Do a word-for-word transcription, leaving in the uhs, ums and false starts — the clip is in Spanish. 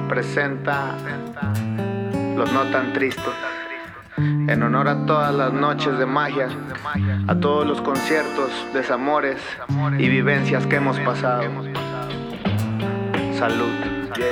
presenta Los No Tan Tristes, en honor a todas las noches de magia, a todos los conciertos, desamores y vivencias que hemos pasado. Salud.